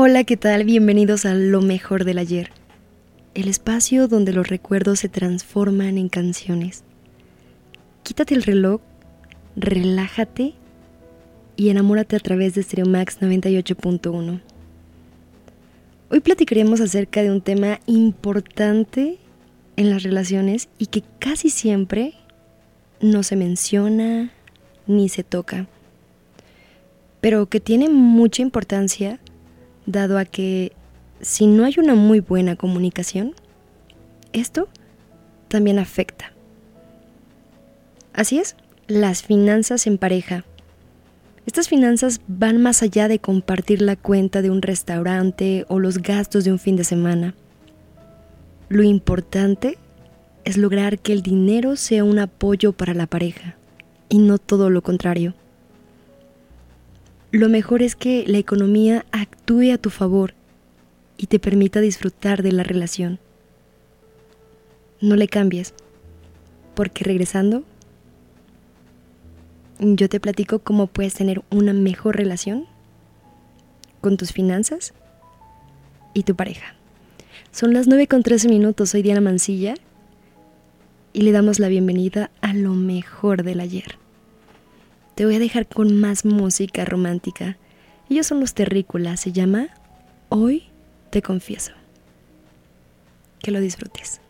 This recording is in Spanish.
Hola, ¿qué tal? Bienvenidos a Lo Mejor del Ayer, el espacio donde los recuerdos se transforman en canciones. Quítate el reloj, relájate y enamórate a través de Stereo Max 98.1. Hoy platicaremos acerca de un tema importante en las relaciones y que casi siempre no se menciona ni se toca, pero que tiene mucha importancia dado a que si no hay una muy buena comunicación, esto también afecta. Así es, las finanzas en pareja. Estas finanzas van más allá de compartir la cuenta de un restaurante o los gastos de un fin de semana. Lo importante es lograr que el dinero sea un apoyo para la pareja y no todo lo contrario. Lo mejor es que la economía actúe a tu favor y te permita disfrutar de la relación. No le cambies, porque regresando, yo te platico cómo puedes tener una mejor relación con tus finanzas y tu pareja. Son las 9:13, soy Diana Mancilla y le damos la bienvenida a Lo Mejor del Ayer. Te voy a dejar con más música romántica. Ellos son los Terrícolas, se llama Hoy Te Confieso. Que lo disfrutes.